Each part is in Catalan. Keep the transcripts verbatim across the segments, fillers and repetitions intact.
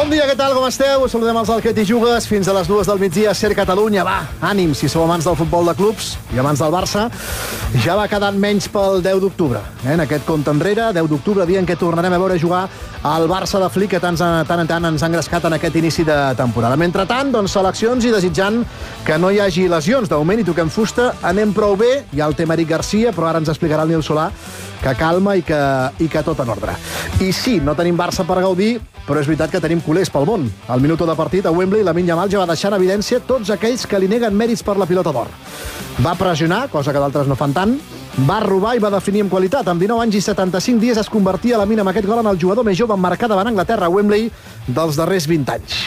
Bon dia, què tal, com esteu? Us saludem els del Que t'hi jugues. Fins a les dues del migdia, Ser Catalunya. Va, ànim, si sou amants del futbol de clubs i amants del Barça. Ja va quedant menys pel deu d'octubre. Eh? En aquest compte enrere, deu d'octubre, dia en què tornarem a veure jugar al Barça de Flick, que tant, tant en tant ens ha engrescat en aquest inici de temporada. Mentrestant, doncs, seleccions i desitjant que no hi hagi lesions. De moment, i toquem fusta, anem prou bé. Hi ha el tema Eric Garcia, però ara ens explicarà el Nil Solà que calma i que, i que tot en ordre. I sí, no tenim Barça per gaudir, però és veritat que tenim culers pel món. Al minut de partit, a Wembley, Lamine Yamal ja va deixar en evidència tots aquells que li neguen mèrits per la pilota d'or. Va pressionar, cosa que d'altres no fan tant, va robar i va definir amb qualitat. Amb dinou anys i setanta-cinc dies es convertia Lamine amb aquest gol en el jugador més jove en marcar davant Anglaterra a Wembley dels darrers vint anys.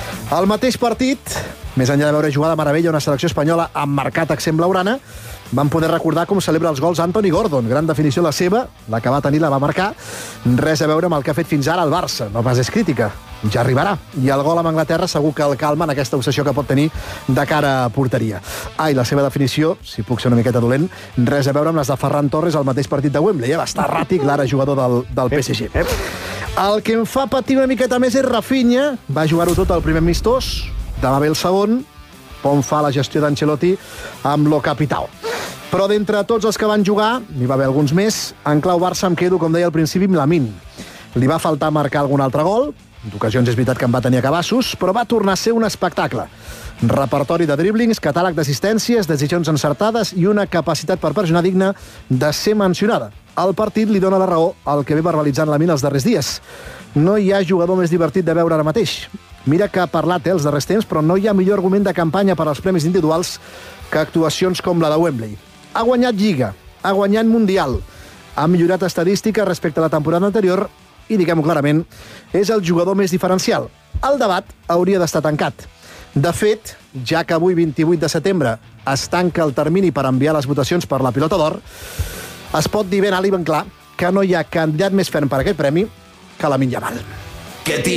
Al mateix partit, més enllà de veure jugar de meravella una selecció espanyola amb marcat accent blaugrana, vam poder recordar com celebra els gols Anthony Gordon. Gran definició la seva, la que va tenir la va marcar. Res a veure amb el que ha fet fins ara el Barça. No pas és crítica, ja arribarà. I el gol amb Anglaterra segur que el calma en aquesta obsessió que pot tenir de cara a porteria. Ah, i la seva definició, si puc ser una miqueta dolent, res a veure amb les de Ferran Torres al mateix partit de Wembley. Eh? Va estar erràtic, l'ara jugador del, del P S G. El que em fa patir una miqueta més és Rafinha. Va jugar-ho tot al primer amistós, demà ve el segon. Pon fa la gestió d'Ancelotti amb lo Capitao. Però d'entre tots els que van jugar, n'hi va haver alguns més, en clau Barça em quedo, com deia al principi, amb Lamine. Li va faltar marcar algun altre gol, d'ocasions és veritat que en va tenir a cabassos, però va tornar a ser un espectacle. Repertori de driblings, catàleg d'assistències, decisions encertades i una capacitat per pressionar digna de ser mencionada. El partit li dona la raó al que ve verbalitzant Lamine els darrers dies. No hi ha jugador més divertit de veure ara mateix. Mira que ha parlat eh, els darrers temps, però no hi ha millor argument de campanya per als premis individuals que actuacions com la de Wembley. Ha guanyat Lliga, ha guanyat Mundial, ha millorat estadística respecte a la temporada anterior i, diguem-ho clarament, és el jugador més diferencial. El debat hauria d'estar tancat. De fet, ja que avui, vint-i-vuit de setembre, es tanca el termini per enviar les votacions per la pilota d'or, es pot dir ben alt i ben clar que no hi ha candidat més ferm per a aquest premi que Lamine Yamal.